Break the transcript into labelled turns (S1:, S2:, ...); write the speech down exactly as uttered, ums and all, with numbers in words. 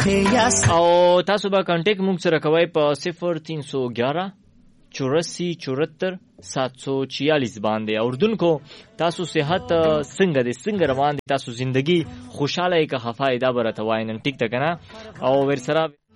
S1: او تاسو به کانټیکټ موږ سره کوئ په صفر تین سو گیارہ چوراسی چورہتر سات سو چھیالیس باندې. اردن کو تاسو صحت څنګه دي څنګه روان دي تاسو زندگی خوشاله که خفای دا برته وای نن ټیک ده کنه او ور سره